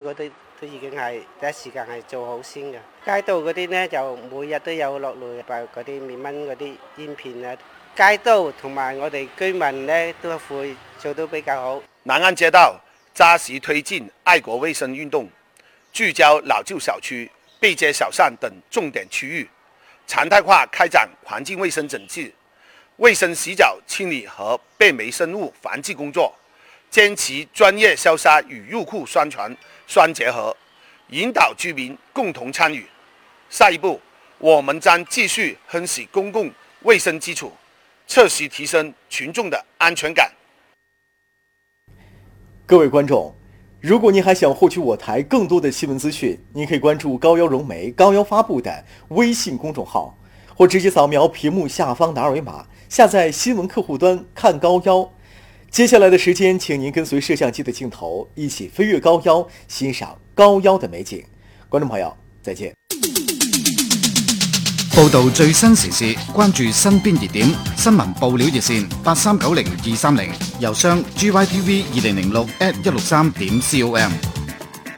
嗰啲都已經係第一時間係做好先嘅。街道嗰啲呢，就每日都有落嚟擺嗰啲滅蚊嗰啲煙片啊。街道同埋我哋居民呢，都會做到比較好。 南安街道扎實推進愛國衛生運動，聚焦老舊小區、背街小巷等重點區域，常態化開展環境衛生整治、衛生洗腳清理和變微生物防治工作，堅持專業消殺與入戶宣傳相結合，引導居民共同參與。下一步，我們將繼續夯實公共衛生基礎，切實提升群眾的安全感。 各位觀眾，如果您還想獲取我台更多的新聞資訊，您可以關注高腰融媒高腰發布的微信公眾號，或直接掃描屏幕下方的二維碼，下載新聞客戶端看高腰。接下來的時間，請您跟隨攝像機的鏡頭，一起飛越高腰，欣賞高腰的美景。觀眾朋友，再見。 報道最新時事，關注身邊熱點，新聞報料熱線8390-230，郵箱gytv2006@163.com。